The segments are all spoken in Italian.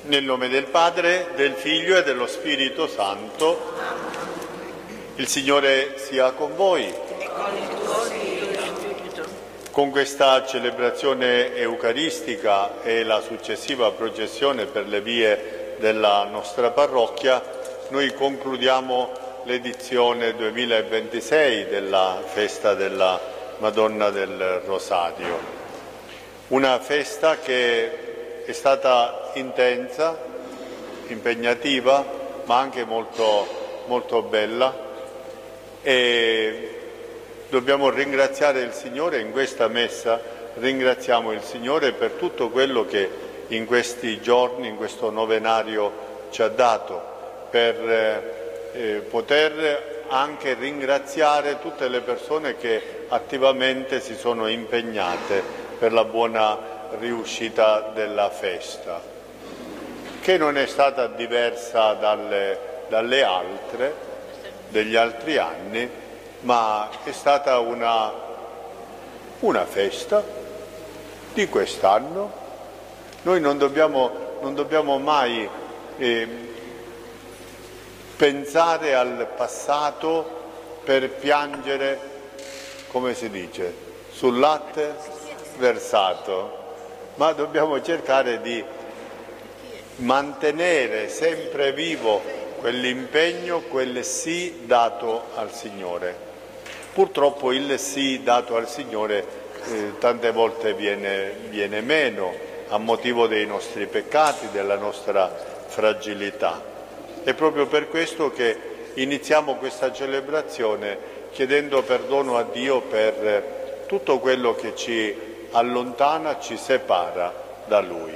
Nel nome del Padre, del Figlio e dello Spirito Santo. Il Signore sia con voi. E con il tuo spirito. Con questa celebrazione eucaristica e la successiva processione per le vie della nostra parrocchia, noi concludiamo l'edizione 2026 della festa della Madonna del Rosario. Una festa che è stata intensa, impegnativa, ma anche molto bella, e dobbiamo ringraziare il Signore. In questa messa ringraziamo il Signore per tutto quello che in questi giorni, in questo novenario ci ha dato, per poter anche ringraziare tutte le persone che attivamente si sono impegnate per la buona riuscita della festa, che non è stata diversa dalle altre, degli altri anni, ma è stata una festa di quest'anno. Noi non dobbiamo mai pensare al passato per piangere, come si dice, sul latte versato, ma dobbiamo cercare di mantenere sempre vivo quell'impegno, quel sì dato al Signore. Purtroppo il sì dato al Signore tante volte viene meno a motivo dei nostri peccati, della nostra fragilità. È proprio per questo che iniziamo questa celebrazione chiedendo perdono a Dio per tutto quello che ci allontana, ci separa da Lui.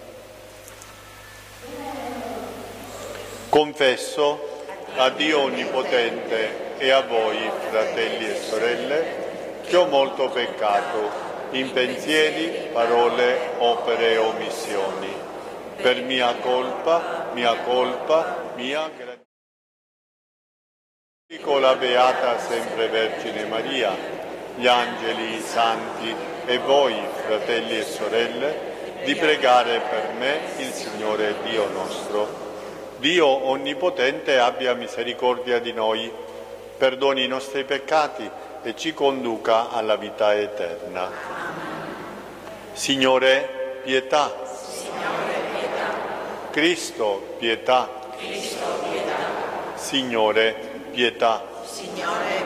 Confesso a Dio Onnipotente e a voi, fratelli e sorelle, che ho molto peccato in pensieri, parole, opere e omissioni. Per mia colpa, dico la Beata sempre Vergine Maria, gli angeli, i santi e voi, fratelli e sorelle, di pregare per me il Signore Dio nostro. Dio Onnipotente abbia misericordia di noi, perdoni i nostri peccati e ci conduca alla vita eterna. Signore, pietà. Cristo, pietà. Signore, pietà.